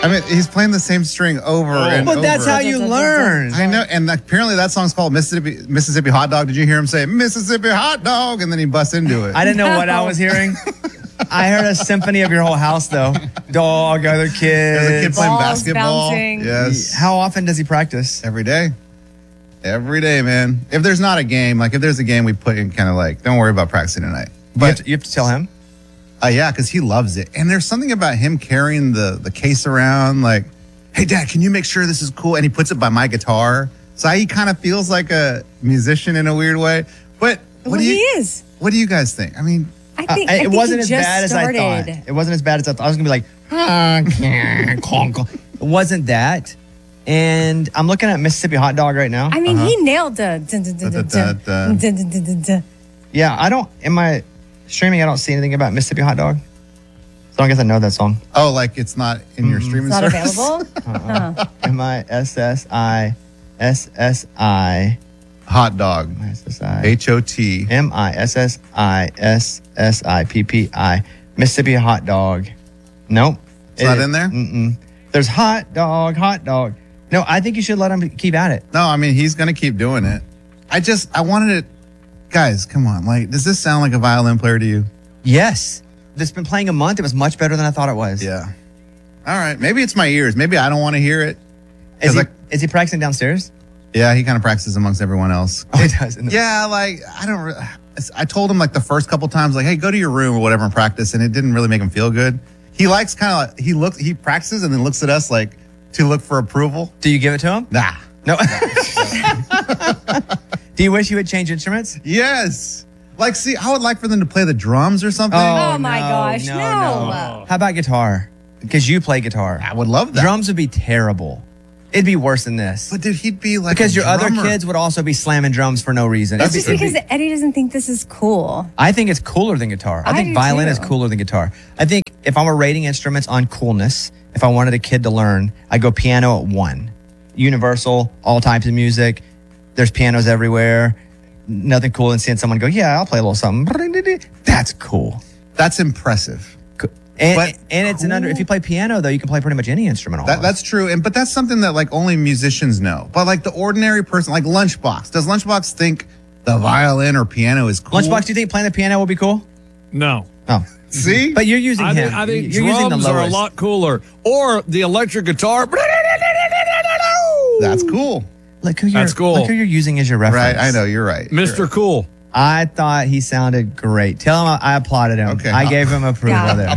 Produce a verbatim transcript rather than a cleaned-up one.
I mean, he's playing the same string over oh, and but over. But that's how you learn. I know, and apparently that song's called Mississippi Mississippi Hot Dog. Did you hear him say Mississippi Hot Dog? And then he busts into it. I didn't know what I was hearing. I heard a symphony of your whole house, though. Dog, other kids. There's a kid playing Balls basketball. Bouncing. Yes. How often does he practice? Every day. Every day, man. If there's not a game, like if there's a game, we put in kind of like, don't worry about practicing tonight. But you have to, you have to tell him? Uh, yeah, because he loves it. And there's something about him carrying the, the case around, like, hey, Dad, can you make sure this is cool? And he puts it by my guitar. So he kind of feels like a musician in a weird way. But what well, do you, he is. What do you guys think? I mean, I think, uh, I it think wasn't he as just bad started. as I thought. It wasn't as bad as I thought. I was going to be like, it wasn't that. And I'm looking at Mississippi Hot Dog right now. I mean, Uh-huh. he nailed the. Yeah, I don't, in my streaming, I don't see anything about Mississippi Hot Dog. So I guess I know that song. Oh, like it's not in your streaming It's not service? available? Uh-uh. M I S S I S S I Hot Dog. M I S S I H O T. M I S S I S S I P P I Mississippi Hot Dog. Nope. It's not in there? Mm-mm. There's hot dog, hot dog. No, I think you should let him keep at it. No, I mean, he's going to keep doing it. I just, I wanted it. Guys, come on. Like, does this sound like a violin player to you? Yes. This has been playing a month. It was much better than I thought it was. Yeah. All right. Maybe it's my ears. Maybe I don't want to hear it. Is he, like, is he practicing downstairs? Yeah, he kind of practices amongst everyone else. Oh, he does. In the- Yeah, like, I don't re- I told him like the first couple times, like, hey, go to your room or whatever and practice. And it didn't really make him feel good. He likes kind of, like, he looks, he practices and then looks at us like to look for approval. Do you give it to him? Nah. No. Do you wish you would change instruments? Yes. Like, see, I would like for them to play the drums or something. Oh, my gosh, no. How about guitar? Because you play guitar. I would love that. Drums would be terrible. It'd be worse than this. But dude, he'd be like because a your other drummer. kids would also be slamming drums for no reason. That's It'd just be- because Eddie doesn't think this is cool. I think it's cooler than guitar. I, I think do violin too. is cooler than guitar. I think if I'm rating instruments on coolness, if I wanted a kid to learn, I'd go piano at one. Universal, all types of music. There's pianos everywhere. Nothing cool than seeing someone go, yeah, I'll play a little something. That's cool. That's impressive. And, But and it's an under. If you play piano, though, you can play pretty much any instrument. That, that's true, and but that's something that like only musicians know. But like the ordinary person, like Lunchbox, does Lunchbox think the violin or piano is cool? Lunchbox, do you think playing the piano will be cool? No. Oh, see, but you're using I him. think, I think you're using the drums are a lowest. lot cooler. Or the electric guitar. That's cool. Look who you're. That's cool. Look who you're using as your reference. Right, I know you're right. Mister Cool. I thought he sounded great. Tell him I, I applauded him. Okay. I gave him approval Yeah. there.